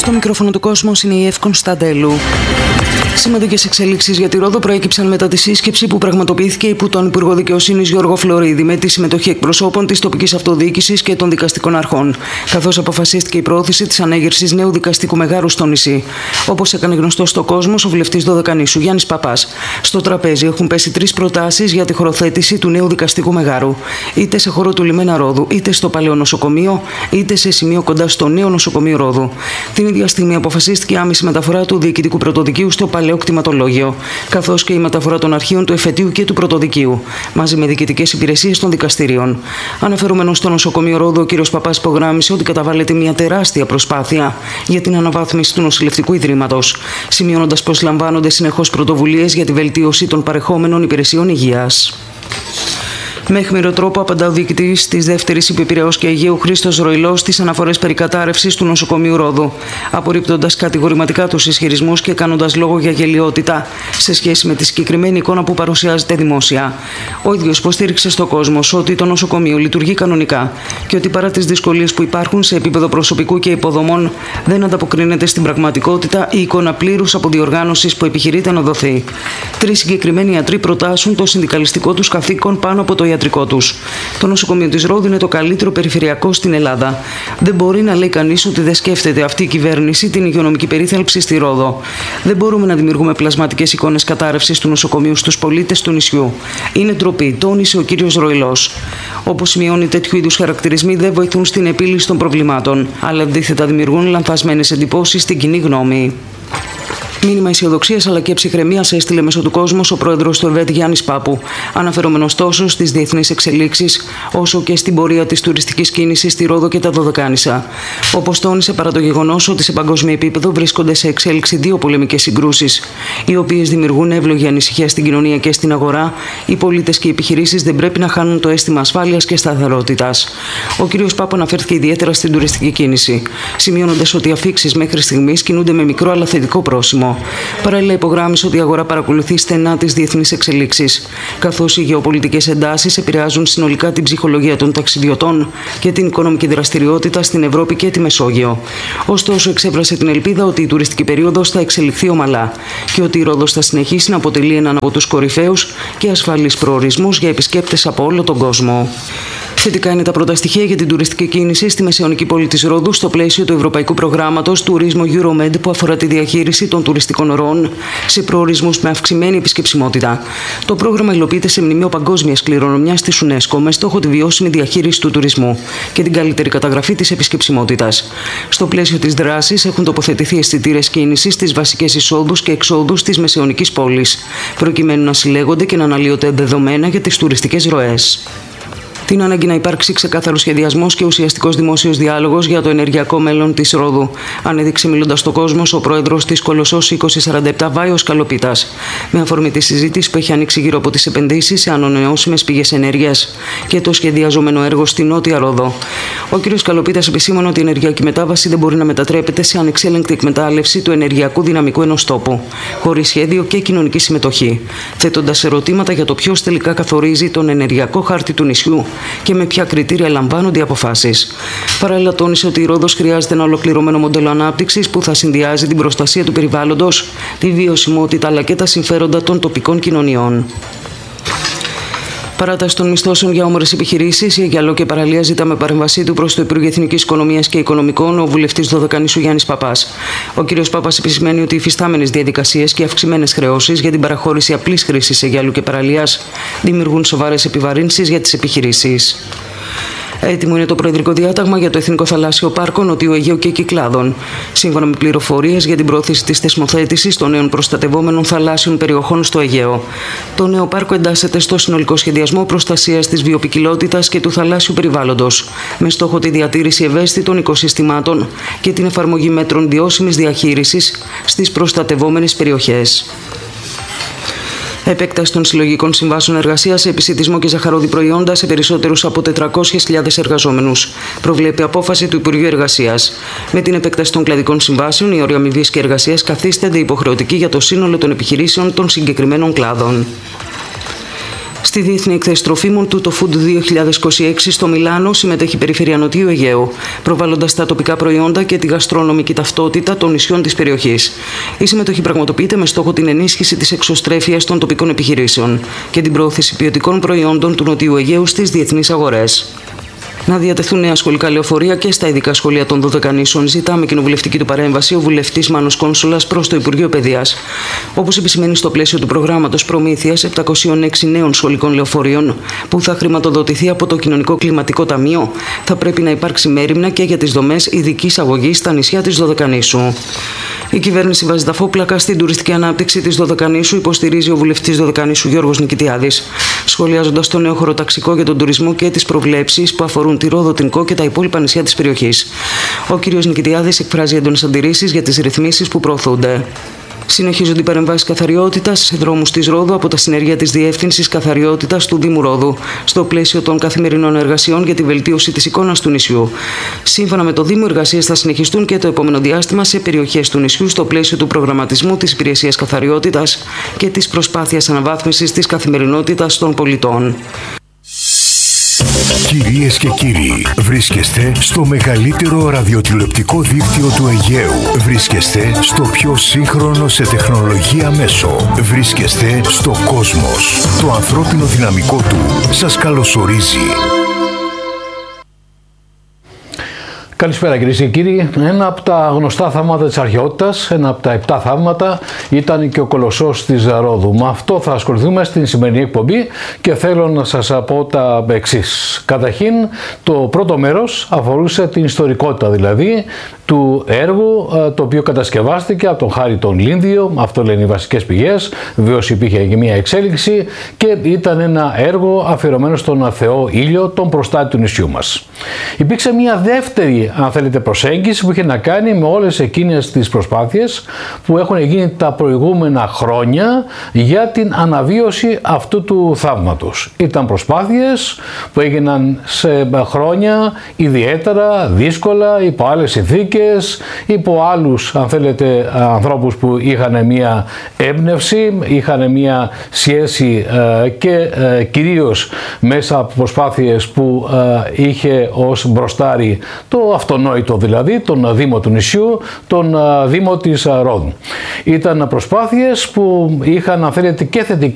Στο μικρόφωνο του Κόσμος είναι η Εύη Κωνσταντέλου. Σημαντικές εξελίξεις για τη Ρόδο προέκυψαν μετά τη σύσκεψη που πραγματοποιήθηκε υπό τον Υπουργό Δικαιοσύνης Γιώργο Φλωρίδη με τη συμμετοχή εκπροσώπων της τοπικής αυτοδιοίκησης και των δικαστικών αρχών, καθώς αποφασίστηκε η προώθηση της ανέγερσης νέου δικαστικού μεγάρου στο νησί. Όπως έκανε γνωστό στο Κόσμος ο βουλευτής Δωδεκανήσου Γιάννης Παπάς, στο τραπέζι έχουν πέσει 3 προτάσεις για τη χωροθέτηση του νέου δικαστικού μεγάρου, είτε σε χώρο του λιμένα Ρόδου, είτε στο παλαιό νοσοκομείο, είτε σε σημείο κοντά στο νέο νοσοκομείο Ρόδου. Την ίδια στιγμή αποφασίστηκε η άμεση μεταφορά του διοικητικού πρωτοδικείου στο παλαιό κτηματολόγιο, καθώς και η μεταφορά των αρχείων του εφετείου και του πρωτοδικείου, μαζί με διοικητικές υπηρεσίες των δικαστηρίων. Αναφερόμενος στο νοσοκομείο Ρόδου, ο κ. Παπάς υπογράμμισε ότι καταβάλλεται μια τεράστια προσπάθεια για την αναβάθμιση του νοσηλευτικού ιδρύματος, σημειώνοντας πως λαμβάνονται συνεχώς πρωτοβουλίες για τη βελτίωση των παρεχόμενων υπηρεσιών υγείας. Με αιχμηρό τρόπο απαντά ο διοικητής της δεύτερης Υπεπειραιώς και Αιγαίου Χρήστος Ροϊλός στις αναφορές περί κατάρρευσης του νοσοκομείου Ρόδου, απορρίπτοντας κατηγορηματικά τους ισχυρισμούς και κάνοντας λόγο για γελοιότητα σε σχέση με τη συγκεκριμένη εικόνα που παρουσιάζεται δημόσια. Ο ίδιος υποστήριξε στο Κόσμος ότι το νοσοκομείο λειτουργεί κανονικά και ότι παρά τις δυσκολίες που υπάρχουν σε επίπεδο προσωπικού και υποδομών, δεν ανταποκρίνεται στην πραγματικότητα η εικόνα πλήρους αποδιοργάνωσης που επιχειρείται να δοθεί. 3 συγκεκριμένοι ιατροί προτάσουν το συνδικαλιστικό τους καθήκον πάνω από το ιατρικό τους. Το νοσοκομείο της Ρόδου είναι το καλύτερο περιφερειακό στην Ελλάδα. Δεν μπορεί να λέει κανείς ότι δεν σκέφτεται αυτή η κυβέρνηση την υγειονομική περίθαλψη στη Ρόδο. Δεν μπορούμε να δημιουργούμε πλασματικές εικόνες κατάρρευσης του νοσοκομείου στους πολίτες του νησιού. Είναι ντροπή, τόνισε ο κύριος Ροϊλός. Όπως σημειώνει, τέτοιου είδους χαρακτηρισμοί δεν βοηθούν στην επίλυση των προβλημάτων, αλλά αντίθετα δημιουργούν λανθασμένες εντυπώσεις στην κοινή γνώμη. Μήνυμα αισιοδοξίας αλλά και ψυχραιμίας έστειλε μέσω του Κόσμος ο πρόεδρος του ΕΒΕΤ Γιάννης Πάπου, αναφερόμενος τόσο στις διεθνείς εξελίξεις όσο και στην πορεία της τουριστικής κίνησης στη Ρόδο και τα Δωδεκάνησα. Όπως τόνισε, παρά το γεγονός ότι σε παγκόσμιο επίπεδο βρίσκονται σε εξέλιξη 2 πολεμικές συγκρούσεις, οι οποίες δημιουργούν εύλογη ανησυχία στην κοινωνία και στην αγορά, οι πολίτες και οι επιχειρήσεις δεν πρέπει να χάνουν το αίσθημα ασφάλειας και σταθερότητας. Ο κ. Πάπου αναφέρθηκε ιδιαίτερα στην τουριστική κίνηση, σημειώνοντας ότι οι αφίξεις μέχρι στιγμής κινούνται με μικρό αλλά θετικό πρόσημο. Παράλληλα, υπογράμμισε ότι η αγορά παρακολουθεί στενά τις διεθνείς εξελίξεις, καθώς οι γεωπολιτικές εντάσεις επηρεάζουν συνολικά την ψυχολογία των ταξιδιωτών και την οικονομική δραστηριότητα στην Ευρώπη και τη Μεσόγειο. Ωστόσο, εξέφρασε την ελπίδα ότι η τουριστική περίοδος θα εξελιχθεί ομαλά και ότι η Ρόδος θα συνεχίσει να αποτελεί έναν από τους κορυφαίους και ασφαλείς προορισμούς για επισκέπτες από όλο τον κόσμο. Θετικά είναι τα πρώτα στοιχεία για την τουριστική κίνηση στη μεσαιωνική πόλη της Ρόδου στο πλαίσιο του Ευρωπαϊκού Προγράμματος Τουρίσμο Euromed που αφορά τη διαχείριση των τουριστικών ροών σε προορισμούς με αυξημένη επισκεψιμότητα. Το πρόγραμμα υλοποιείται σε μνημείο παγκόσμιας κληρονομιάς της UNESCO με στόχο τη βιώσιμη διαχείριση του τουρισμού και την καλύτερη καταγραφή της επισκεψιμότητας. Στο πλαίσιο της δράσης έχουν τοποθετηθεί αισθητήρες κίνησης στις βασικές εισόδους και εξόδους της μεσαιωνικής πόλης, προκειμένου να συλλέγονται και να αναλύονται δεδομένα για τις τουριστικές ροές. Την ανάγκη να υπάρξει ξεκάθαρος σχεδιασμός και ουσιαστικός δημόσιος διάλογος για το ενεργειακό μέλλον της Ρόδου, ανέδειξε μιλώντας στο Κόσμος ο πρόεδρος της Κολοσσός 2047 Βάιος Καλοπίτας, με αφορμή τη συζήτηση που έχει ανοίξει γύρω από τις επενδύσεις σε ανανεώσιμες πηγές ενέργειας και το σχεδιαζόμενο έργο στη Νότια Ρόδο. Ο κ. Καλοπίτας επισήμανε ότι η ενεργειακή μετάβαση δεν μπορεί να μετατρέπεται σε ανεξέλεγκτη εκμετάλλευση του ενεργειακού δυναμικού ενός τόπου, χωρίς σχέδιο και κοινωνική συμμετοχή, θέτοντας ερωτήματα για το ποιος τελικά καθορίζει τον ενεργειακό χάρτη του νησιού και με ποια κριτήρια λαμβάνονται οι αποφάσεις. Παράλληλα, τόνισε ότι η Ρόδος χρειάζεται ένα ολοκληρωμένο μοντέλο ανάπτυξης που θα συνδυάζει την προστασία του περιβάλλοντος, τη βιωσιμότητα αλλά και τα συμφέροντα των τοπικών κοινωνιών. Παράταση των μισθώσεων για όμορες επιχειρήσεις, η Αιγιαλό και Παραλία ζητά με παρέμβασή του προς το Υπουργείο Εθνικής Οικονομίας και Οικονομικών ο βουλευτής Δωδεκανήσου Γιάννης Παπάς. Ο κ. Παπάς επισημαίνει ότι οι υφιστάμενες διαδικασίες και αυξημένες χρεώσεις για την παραχώρηση απλής χρήσης Αιγιαλού και Παραλίας δημιουργούν σοβαρές επιβαρύνσεις για τις επιχειρήσεις. Έτοιμο είναι το Προεδρικό Διάταγμα για το Εθνικό Θαλάσσιο Πάρκο Νοτιού Αιγαίου και Κυκλάδων, σύμφωνα με πληροφορίες για την πρόθεση της θεσμοθέτησης των νέων προστατευόμενων θαλάσσιων περιοχών στο Αιγαίο. Το νέο πάρκο εντάσσεται στο συνολικό σχεδιασμό προστασίας της βιοποικιλότητας και του θαλάσσιου περιβάλλοντος, με στόχο τη διατήρηση ευαίσθητων οικοσυστημάτων και την εφαρμογή μέτρων βιώσιμης διαχείρισης στις προστατευόμενες περιοχές. Επέκταση των συλλογικών συμβάσεων εργασίας σε επισιτισμό και ζαχαρόδι προϊόντα σε περισσότερους από 400.000 εργαζόμενους. Προβλέπει απόφαση του Υπουργείου Εργασίας. Με την επέκταση των κλαδικών συμβάσεων, οι όροι αμοιβής και εργασίας καθίστανται υποχρεωτικοί για το σύνολο των επιχειρήσεων των συγκεκριμένων κλάδων. Στη Διεθνή Εκθέση Τροφίμων του το Food 2026 στο Μιλάνο συμμετέχει η Περιφέρεια Νοτιού Αιγαίου, προβάλλοντας τα τοπικά προϊόντα και τη γαστρονομική ταυτότητα των νησιών της περιοχής. Η συμμετοχή πραγματοποιείται με στόχο την ενίσχυση της εξωστρέφειας των τοπικών επιχειρήσεων και την προώθηση ποιοτικών προϊόντων του Νοτιού Αιγαίου στις διεθνείς αγορές. Να διατεθούν νέα σχολικά λεωφορεία και στα ειδικά σχολεία των 12 νήσων, ζητά με κοινοβουλευτική του παρέμβαση ο βουλευτής Μάνος Κόνσολας προς το Υπουργείο Παιδείας. Όπως επισημαίνει στο πλαίσιο του προγράμματος προμήθειας 706 νέων σχολικών λεωφορείων, που θα χρηματοδοτηθεί από το Κοινωνικό Κλιματικό Ταμείο, θα πρέπει να υπάρξει μέριμνα και για τις δομές ειδικής αγωγής στα νησιά της Δωδεκανήσου. Η κυβέρνηση βάζει τα φόπλακα στην τουριστική ανάπτυξη της Δωδεκανήσου, υποστηρίζει ο βουλευτής Δωδεκανήσου Γιώργος Νικητιάδης, σχολιάζοντας το νέο χωροταξικό για τον τουρισμό και τις προβλέψεις που αφορούν τη Ρόδο, την Κό και τα υπόλοιπα νησιά της περιοχής. Ο κ. Νικητιάδης εκφράζει έντονες αντιρρήσεις για τις ρυθμίσεις που προωθούνται. Συνεχίζονται οι παρεμβάσεις καθαριότητας σε δρόμους της Ρόδου από τα συνεργεία της Διεύθυνσης Καθαριότητας του Δήμου Ρόδου, στο πλαίσιο των καθημερινών εργασιών για τη βελτίωση της εικόνας του νησιού. Σύμφωνα με το Δήμο, οι εργασίες θα συνεχιστούν και το επόμενο διάστημα σε περιοχές του νησιού, στο πλαίσιο του προγραμματισμού της Υπηρεσίας Καθαριότητας και της προσπάθειας αναβάθμισης της καθημερινότητας των πολιτών. Κυρίες και κύριοι, βρίσκεστε στο μεγαλύτερο ραδιοτηλεοπτικό δίκτυο του Αιγαίου. Βρίσκεστε στο πιο σύγχρονο σε τεχνολογία μέσο. Βρίσκεστε στο Κόσμος. Το ανθρώπινο δυναμικό του σας καλωσορίζει. Καλησπέρα κυρίες και κύριοι. Ένα από τα γνωστά θαύματα της αρχαιότητας, ένα από τα 7 θαύματα, ήταν και ο Κολοσσός της Ρόδου. Με αυτό θα ασχοληθούμε στην σημερινή εκπομπή και θέλω να σας πω τα εξής. Καταρχήν, το πρώτο μέρος αφορούσε την ιστορικότητα δηλαδή του έργου, το οποίο κατασκευάστηκε από τον Χάρη τον Λίνδιο, αυτό λένε οι βασικές πηγές, βεβαίως υπήρχε και μια εξέλιξη και ήταν ένα έργο αφιερωμένο στον Θεό Ήλιο, τον προστάτη του νησιού μας. Υπήρξε μια δεύτερη, αν θέλετε, προσέγγιση που είχε να κάνει με όλες εκείνες τις προσπάθειες που έχουν γίνει τα προηγούμενα χρόνια για την αναβίωση αυτού του θαύματος. Ήταν προσπάθειες που έγιναν σε χρόνια ιδιαίτερα δύσκολα, υπό άλλες συνθήκες, υπό άλλους, αν θέλετε, ανθρώπους που είχαν μια έμπνευση, είχαν μια σχέση και κυρίως μέσα από προσπάθειες που είχε ως μπροστάρι το αυτονόητο, δηλαδή τον Δήμο του νησιού, τον Δήμο της Ρόδου. Ήταν προσπάθειες που είχαν, αν θέλετε, και θετικά